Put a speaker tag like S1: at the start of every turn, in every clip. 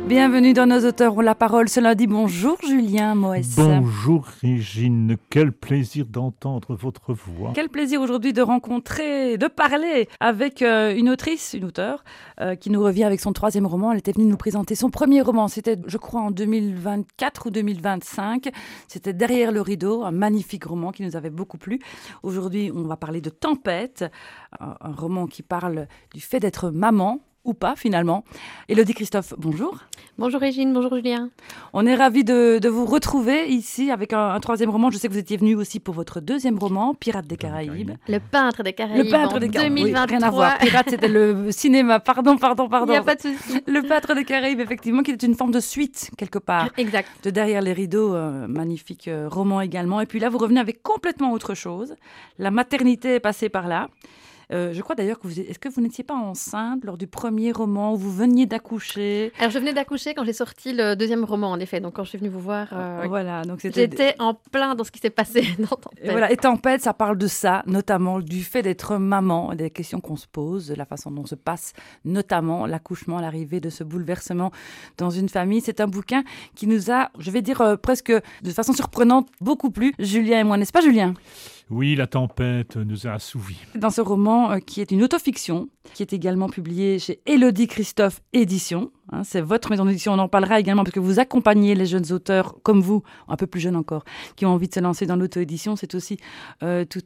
S1: Bienvenue dans Nos auteurs ont la parole ce lundi. Bonjour Julien Moès.
S2: Bonjour Régine, quel plaisir d'entendre votre voix.
S1: Quel plaisir aujourd'hui de rencontrer, de parler avec une auteure qui nous revient avec son 3e roman. Elle était venue nous présenter son premier roman, c'était je crois en 2024 ou 2025. C'était Derrière le rideau, un magnifique roman qui nous avait beaucoup plu. Aujourd'hui on va parler de Tempête, un roman qui parle du fait d'être maman. Ou pas finalement. Élodie Christophe, bonjour.
S3: Bonjour Régine, bonjour Julien.
S1: On est ravis de vous retrouver ici avec un 3e roman. Je sais que vous étiez venu aussi pour votre 2e roman, Pirates des Caraïbes.
S3: Le peintre des Caraïbes.
S1: Le peintre des Caraïbes.
S3: 2023.
S1: Oui, rien à voir. Pirates, c'était le cinéma. Pardon.
S3: Il n'y a pas de souci.
S1: Le peintre des Caraïbes, effectivement, qui est une forme de suite, quelque part.
S3: Exact.
S1: De Derrière les rideaux, magnifique roman également. Et puis là, vous revenez avec complètement autre chose. La maternité est passée par là. Je crois d'ailleurs que est-ce que vous n'étiez pas enceinte lors du premier roman où vous veniez d'accoucher?
S3: Alors je venais d'accoucher quand j'ai sorti le 2e roman en effet, donc quand je suis venue vous voir,
S1: voilà, donc j'étais
S3: en plein dans ce qui s'est passé dans Tempête.
S1: Et voilà, et Tempête, ça parle de ça, notamment du fait d'être maman, des questions qu'on se pose, de la façon dont se passe notamment l'accouchement, l'arrivée de ce bouleversement dans une famille. C'est un bouquin qui nous a, je vais dire presque de façon surprenante, beaucoup plu, Julien et moi, n'est-ce pas Julien ?
S2: Oui, la tempête nous a assouvis.
S1: Dans ce roman qui est une autofiction, qui est également publié chez Élodie Christophe Éditions. C'est votre maison d'édition, on en parlera également parce que vous accompagnez les jeunes auteurs comme vous, un peu plus jeunes encore, qui ont envie de se lancer dans l'auto-édition. C'est aussi tout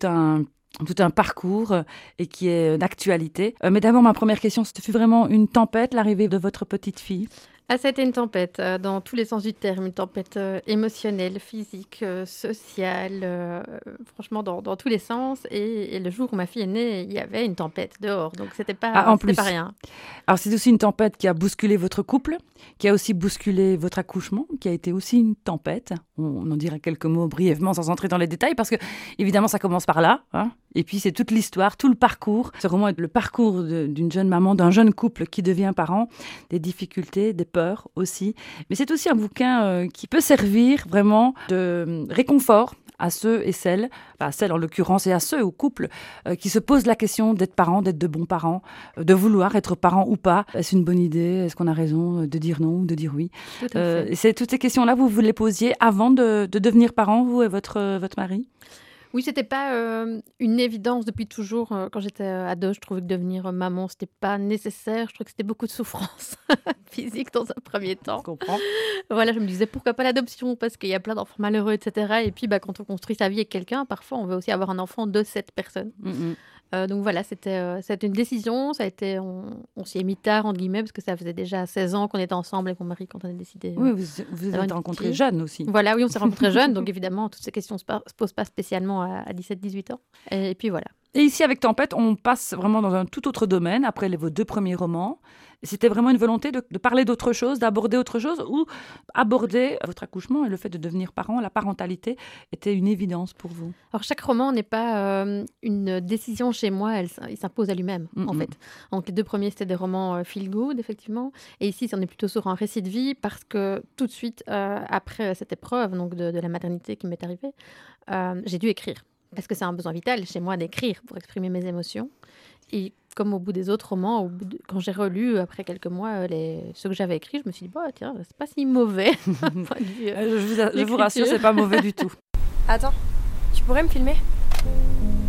S1: un parcours et qui est d'actualité. Mais d'abord, ma première question, ce fut vraiment une tempête, l'arrivée de votre petite fille?
S3: Ah, ça a été une tempête, dans tous les sens du terme, une tempête émotionnelle, physique, sociale, franchement dans tous les sens. Et le jour où ma fille est née, il y avait une tempête dehors, donc c'était pas rien.
S1: Alors c'est aussi une tempête qui a bousculé votre couple, qui a aussi bousculé votre accouchement, qui a été aussi une tempête. On en dira quelques mots brièvement sans entrer dans les détails, parce que évidemment ça commence par là, et puis c'est toute l'histoire, tout le parcours. Ce roman est le parcours d'une jeune maman, d'un jeune couple qui devient parent, des difficultés, des peurs aussi. Mais c'est aussi un bouquin qui peut servir vraiment de réconfort à ceux et celles, à celles en l'occurrence et à ceux au couple qui se posent la question d'être parents, d'être de bons parents, de vouloir être parents ou pas. Est-ce une bonne idée? Est-ce qu'on a raison de dire non ou de dire oui? C'est toutes ces questions-là, vous les posiez avant de devenir parents, vous et votre mari?
S3: Oui, c'était pas une évidence depuis toujours. Quand j'étais ado, je trouvais que devenir maman, c'était pas nécessaire. Je trouvais que c'était beaucoup de souffrance physique dans un premier temps.
S1: Je comprends.
S3: Voilà, je me disais pourquoi pas l'adoption, parce qu'il y a plein d'enfants malheureux, etc. Et puis, quand on construit sa vie avec quelqu'un, parfois, on veut aussi avoir un enfant de cette personne. Donc voilà, c'était une décision. Ça a été, on s'y est mis tard, entre guillemets, parce que ça faisait déjà 16 ans qu'on était ensemble avec mon mari quand on a décidé.
S1: Oui, vous êtes rencontrés jeunes aussi.
S3: Voilà, oui, on s'est rencontrés jeunes. Donc évidemment, toutes ces questions ne se posent pas spécialement à 17-18 ans. Et puis voilà.
S1: Et ici, avec Tempête, on passe vraiment dans un tout autre domaine, après vos 2 premiers romans. C'était vraiment une volonté de parler d'autre chose, d'aborder autre chose, ou aborder votre accouchement et le fait de devenir parent, la parentalité, était une évidence pour vous?
S3: Alors, chaque roman n'est pas une décision chez moi, il s'impose à lui-même, en fait. Donc, les 2 premiers, c'était des romans feel good, effectivement. Et ici, on est plutôt sur un récit de vie, parce que tout de suite, après cette épreuve donc de la maternité qui m'est arrivée, j'ai dû écrire. Parce que c'est un besoin vital chez moi d'écrire pour exprimer mes émotions. Et comme au bout des autres romans, quand j'ai relu après quelques mois ceux que j'avais écrits, je me suis dit, tiens, c'est pas si mauvais.
S1: Je vous rassure, c'est pas mauvais du tout.
S4: Attends, tu pourrais me filmer ?